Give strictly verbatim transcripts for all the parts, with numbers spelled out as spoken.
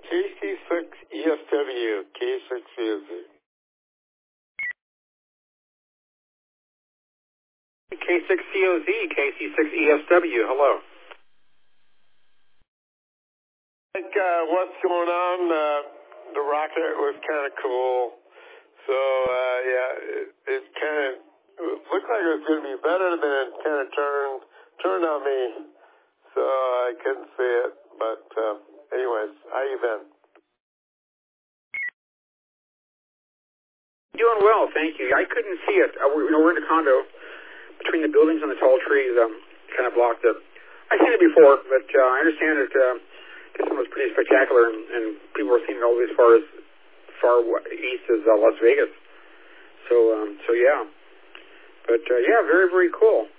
K C six E S W, K six C O Z. K six C O Z, K C six E S W, hello. Like, uh, what's going on? Uh, the rocket was kind of cool. So, uh, yeah, it, it kind of looked like it was going to be better, than it kind of turned, turned on me. So I couldn't see it. But, uh, anyways, how you been? Doing well, thank you. I couldn't see it. Uh, we're, you know, we're in a condo. Between the buildings and the tall trees, um, kind of blocked it. I've seen it before, but uh, I understand that uh, this one was pretty spectacular, and, and people were seeing it all the way as far as far east as uh, Las Vegas. So, um, so yeah. But uh, yeah, very, very cool.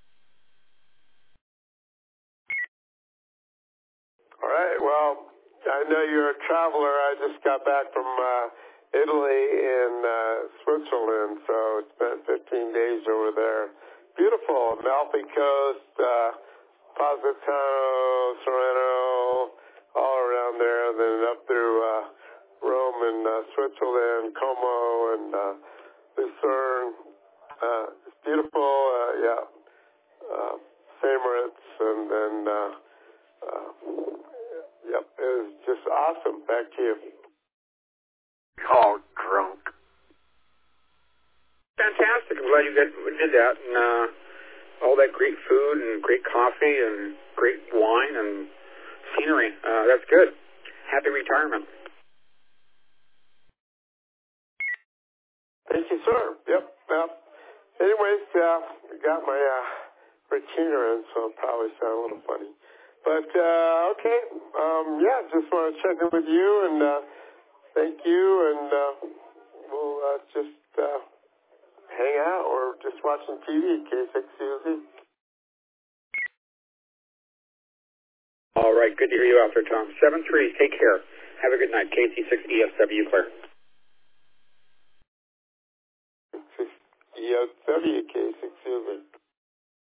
All right. Well, I know you're a traveler. I just got back from uh, Italy and uh, Switzerland, so spent fifteen days over there. Beautiful, Amalfi Coast, uh, Positano, Sorrento, all around there, then up through uh, Rome and uh, Switzerland, Como and uh, Lucerne. Uh, it's beautiful, uh, yeah. Uh, Saint Moritz, and then, uh, uh, yep, it was just awesome. Back to you. Oh, drunk. Fantastic. I'm glad you did, did that. And uh, all that great food and great coffee and great wine and scenery. Uh, that's good. Happy retirement. Thank you, sir. Yep. Well, anyways, uh, got my uh, retainer in, so I'll probably sound a little funny. But, uh, okay. Um, yeah, just want to check in with you, and uh, thank you, and uh, we'll uh, just uh, hang out or just watch some T V, K six C O Z. All right. Good to hear you out there, Tom. seven three. Take care. Have a good night. K C six E S W, Claire.